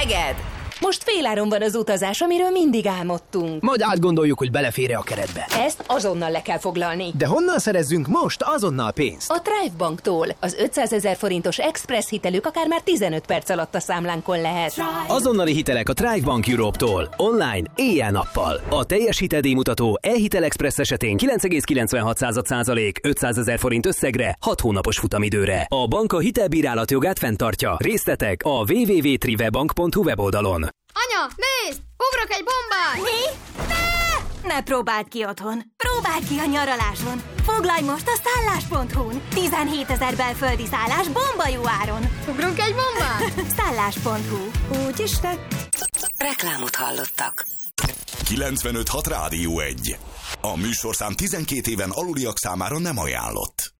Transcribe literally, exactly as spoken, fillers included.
Szeged! Most féláron van az utazás, amiről mindig álmodtunk. Majd átgondoljuk, hogy belefér-e a keretbe. Ezt azonnal le kell foglalni. De honnan szerezzünk most azonnal pénzt? A Thrive Banktól. Az ötszázezer forintos express hitelük akár már tizenöt perc alatt a számlánkon lehet. Azonnali hitelek a Thrive Bank Europe-tól. Online, éjjel-nappal. A teljes hiteldíjmutató e-hitel express esetén kilenc egész kilencvenhat százalék ötszázezer forint összegre, hat hónapos futamidőre. A bank a hitelbírálat jogát fenntartja. Részletek a double-u double-u double-u pont trivebank pont hu weboldalon. Anya, nézd! Ugrok egy bombát! Mi? Ne! Ne próbáld ki otthon! Próbáld ki a nyaraláson! Foglalj most a szállás pont hu-n! tizenhétezer belföldi szállás bomba jó áron! Ugrunk egy bombát? szállás pont hu. Úgy is lett. Reklámot hallottak. kilencvenöt hat Rádió egy. A műsorszám tizenkét éven aluliak számára nem ajánlott.